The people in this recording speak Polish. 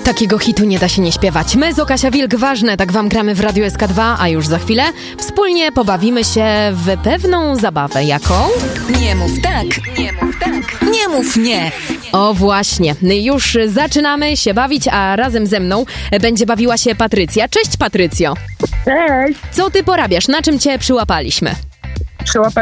Takiego hitu nie da się nie śpiewać. My z Kasia Wilk, ważne, tak wam gramy w Radiu SK2, a już za chwilę wspólnie pobawimy się w pewną zabawę. Jaką? Nie mów tak, nie mów tak, nie mów nie. O właśnie, już zaczynamy się bawić, a razem ze mną będzie bawiła się Patrycja. Cześć Patrycjo. Cześć! Co ty porabiasz? Na czym cię przyłapaliśmy?